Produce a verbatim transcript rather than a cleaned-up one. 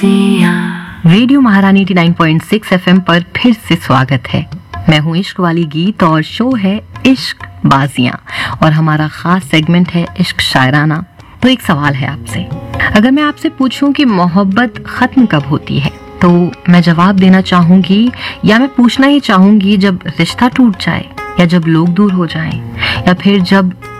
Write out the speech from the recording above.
बाजियां। Radio महारानी ninety nine point six FM पर फिर से स्वागत है। मैं हूँ इश्क वाली गीत और शो है इश्क बाजियां और हमारा खास सेगमेंट है इश्क शायराना। तो एक सवाल है आपसे, अगर मैं आपसे पूछूं कि मोहब्बत खत्म कब होती है, तो मैं जवाब देना चाहूंगी या मैं पूछना ही चाहूंगी जब रिश्ता टूट जाए, या जब लोग दूर हो जाएं, या फिर जब